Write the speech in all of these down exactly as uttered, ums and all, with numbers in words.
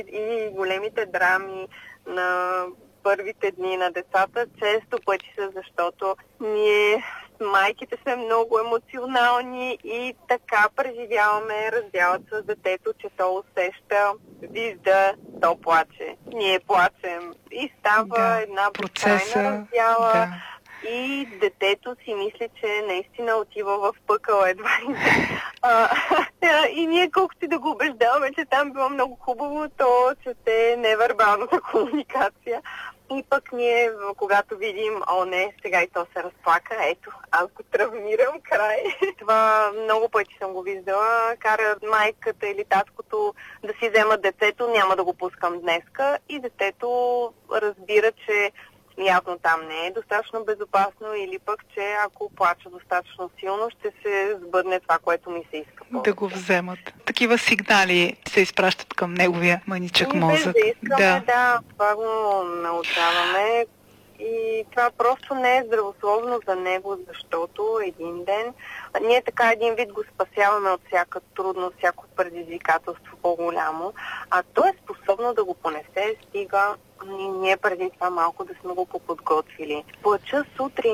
И големите драми на първите дни на децата често пъти са, защото ние майките сме много емоционални и така преживяваме раздялът с детето, че то усеща, вижда, то плаче. Ние плачем и става да, една процеса, безкрайна раздяла. Да. И детето си мисли, че наистина отива в пъкъл едва ли не. А, и ние колкото и да го убеждаваме, че там било много хубаво, то чете невербалната комуникация. И пък ние, когато видим, о не, сега и то се разплака, ето, аз го травмирам, край. Това много пъти съм го виждала. Кара майката или таткото да си вземат детето, няма да го пускам днеска. И детето разбира, че явно там не е достатъчно безопасно или пък, че ако плача достатъчно силно, ще се сбъдне това, което ми се иска. Да го вземат. Такива сигнали се изпращат към неговия мъничък и мозък. Без да искаме, да. да, това го научаваме. И това просто не е здравословно за него, защото един ден ние така един вид го спасяваме от всяка трудност, всяко предизвикателство по-голямо, а то е способно да го понесе, стига и ние преди това малко да сме го поподготвили. Плача сутрин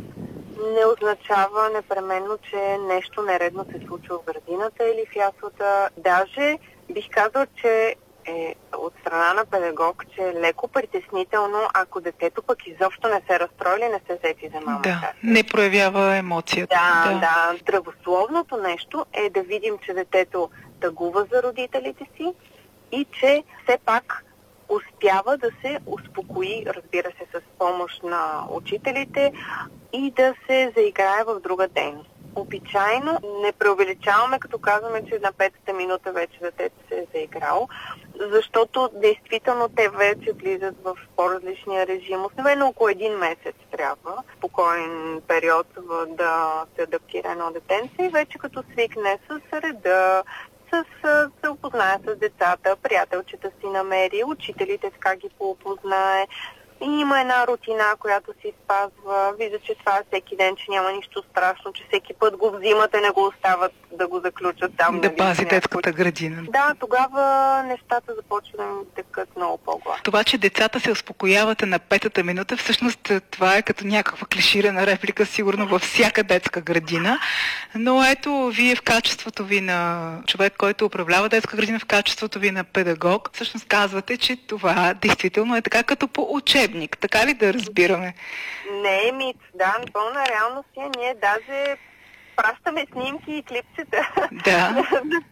не означава непременно, че нещо нередно се случва в градината или в яслата. Даже бих казал, че е от страна на педагог, че е леко притеснително, ако детето пък изобщо не се разстрои или не се сети за мама. Да, не проявява емоцията. Да, да, да. Здравословното нещо е да видим, че детето тъгува за родителите си и че все пак успява да се успокои, разбира се, с помощ на учителите и да се заиграе в друга дейност. Обичайно не преувеличаваме, като казваме, че на петата минута вече детето се е заиграло, защото действително те вече влизат в по-различния режим. Основено около един месец трябва спокоен период да се адаптира едно детенце и вече като свикне с реда, с, се опознае с децата, приятелчета си намери, учителите така ги поопознае. И има една рутина, която си спазва. Вижда, че това е всеки ден, че няма нищо страшно, че всеки път го взимат и не го остават да го заключат там. Да нали, пази някой... детската градина. Да, тогава нещата започват да им текат много по-гласно. Това, че децата се успокояват на петата минута, всъщност това е като някаква клиширана реплика, сигурно във всяка детска градина. Но ето, вие в качеството ви на човек, който управлява детска градина, в качеството ви на педагог, всъщност казвате, че това действително е така като по учебник. Така ли да разбираме? Не е мит, да, пълна реалност е. Ние даже пращаме снимки и клипчета, да.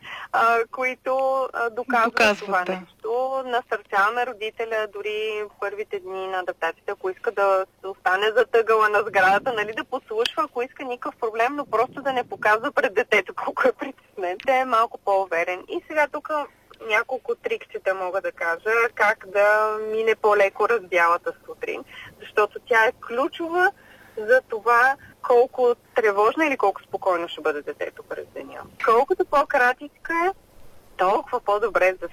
които доказват, доказват това да. нещо. Насърчаваме родителя дори в първите дни на адаптацията, ако иска да остане затъгала на сградата, нали, да послушва, ако иска никакъв проблем, но просто да не показва пред детето колко е притеснен. Те е малко по-уверен. И сега тук няколко трикчета мога да кажа, как да мине по-леко раздялата сутрин, защото тя е ключова за това колко тревожна или колко спокойно ще бъде детето през деня. Колкото по-кратичка е, толкова по-добре за